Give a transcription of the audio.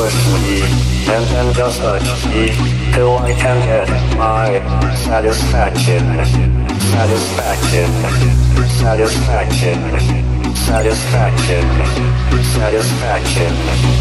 push me, and then just touch me, till I can get my satisfaction, satisfaction, satisfaction, satisfaction, satisfaction.